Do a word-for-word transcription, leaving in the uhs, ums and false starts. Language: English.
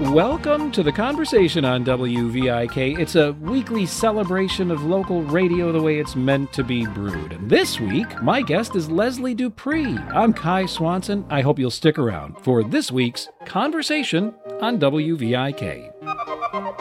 Welcome to the conversation on W V I K. It's a weekly celebration of local radio the way it's meant to be brewed. And this week, my guest is Leslie Dupree. I'm Kai Swanson. I hope you'll stick around for this week's conversation on W V I K.